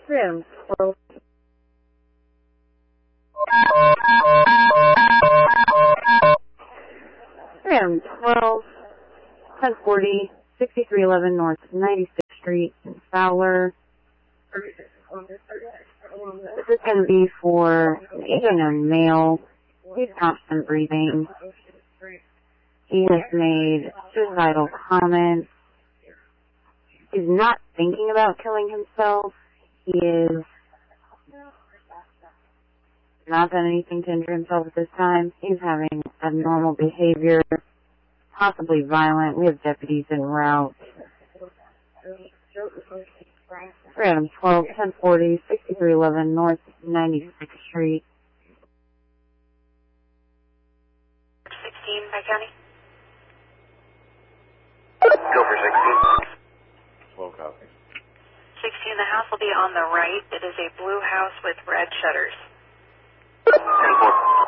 Rim 12. Rim 12, 1040, 6311 North 96th Street in Fowler. This is going to be for an 8 male. He's constant breathing. He has made suicidal comments. He's not thinking about killing himself. He is not done anything to injure himself at this time. He's having abnormal behavior, possibly violent. We have deputies en route. Random 12, 1040, 6311 North 96th Street. 16 by county. Go for 16. 12 copies. 16, the house will be on the right. It is a blue house with red shutters. 10-4.